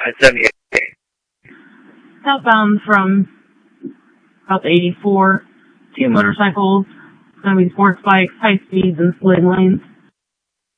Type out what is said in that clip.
I-78. Southbound from about the 84, 2 motorcycles, going to be sports bikes, high speeds, and split lanes.